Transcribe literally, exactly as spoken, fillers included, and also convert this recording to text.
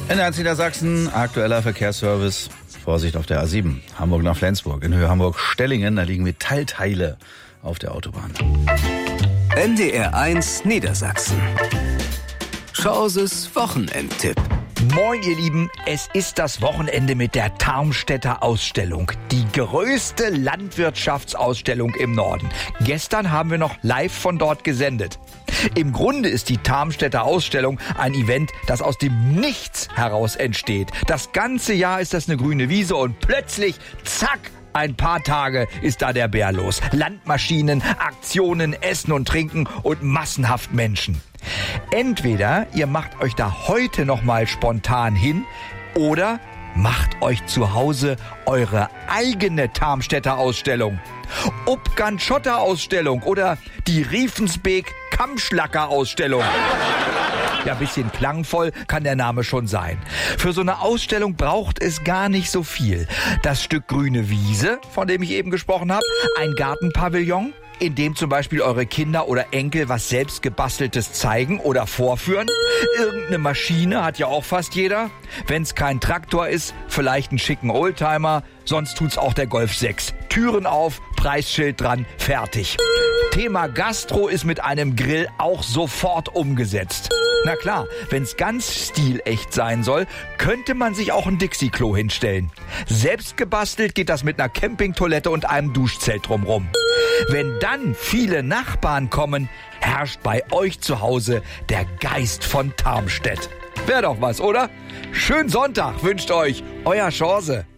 In Niedersachsen, aktueller Verkehrsservice. Vorsicht auf der A sieben, Hamburg nach Flensburg. In Höhe Hamburg-Stellingen, da liegen Metallteile auf der Autobahn. N D R eins Niedersachsen. Chauses Wochenendtipp. Moin ihr Lieben, es ist das Wochenende mit der Tarmstädter Ausstellung. Die größte Landwirtschaftsausstellung im Norden. Gestern haben wir noch live von dort gesendet. Im Grunde ist die Tarmstädter Ausstellung ein Event, das aus dem Nichts heraus entsteht. Das ganze Jahr ist das eine grüne Wiese und plötzlich, zack, ein paar Tage ist da der Bär los. Landmaschinen, Aktionen, Essen und Trinken und massenhaft Menschen. Entweder ihr macht euch da heute noch mal spontan hin oder macht euch zu Hause eure eigene Tarmstädter Ausstellung. Upgan-Schotter Ausstellung oder die Riefensbeek Kammschlacker Ausstellung. Ja, ein bisschen klangvoll kann der Name schon sein. Für so eine Ausstellung braucht es gar nicht so viel. Das Stück grüne Wiese, von dem ich eben gesprochen habe, ein Gartenpavillon, in dem zum Beispiel eure Kinder oder Enkel was selbst gebasteltes zeigen oder vorführen. Irgendeine Maschine hat ja auch fast jeder. Wenn es kein Traktor ist, vielleicht einen schicken Oldtimer, sonst tut's auch der Golf sechs. Türen auf, Preisschild dran, fertig. Thema Gastro ist mit einem Grill auch sofort umgesetzt. Na klar, wenn's ganz stilecht sein soll, könnte man sich auch ein Dixie-Klo hinstellen. Selbst gebastelt geht das mit einer Campingtoilette und einem Duschzelt drumrum. Wenn dann viele Nachbarn kommen, herrscht bei euch zu Hause der Geist von Tarmstedt. Wär doch was, oder? Schönen Sonntag wünscht euch euer Chance.